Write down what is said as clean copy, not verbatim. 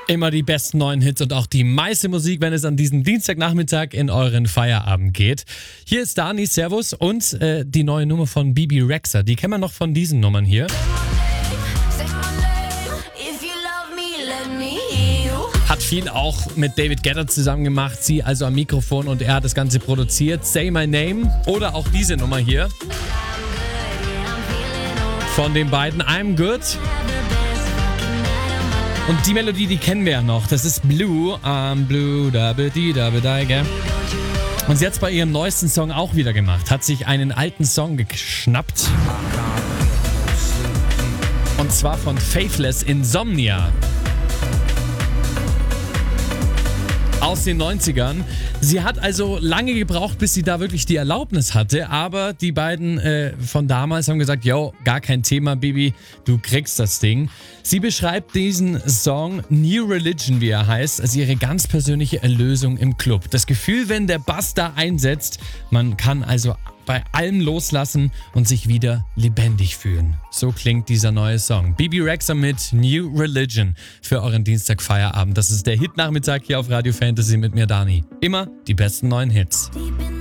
Immer die besten neuen Hits und auch die meiste Musik, wenn es an diesem Dienstagnachmittag in euren Feierabend geht. Hier ist Dani, Servus und die neue Nummer von Bebe Rexha. Die kennen wir noch von diesen Nummern hier. Hat viel auch mit David Guetta zusammen gemacht. Sie also am Mikrofon und er hat das Ganze produziert. Say My Name oder auch diese Nummer hier. Von den beiden I'm Good. Und die Melodie, die kennen wir ja noch. Das ist Blue. I'm Blue, da be di, gell? Und sie hat es bei ihrem neuesten Song auch wieder gemacht. Hat sich einen alten Song geschnappt. Und zwar von Faithless, Insomnia. Aus den 90ern. Sie hat also lange gebraucht, bis sie da wirklich die Erlaubnis hatte, aber die beiden von damals haben gesagt, yo, gar kein Thema, Baby, du kriegst das Ding. Sie beschreibt diesen Song New Religion, wie er heißt, als ihre ganz persönliche Erlösung im Club. Das Gefühl, wenn der Bass da einsetzt, man kann also bei allem loslassen und sich wieder lebendig fühlen. So klingt dieser neue Song. Bebe Rexha mit New Religion für euren Dienstagfeierabend. Das ist der Hit-Nachmittag hier auf Radio Fantasy mit mir, Dani. Immer die besten neuen Hits.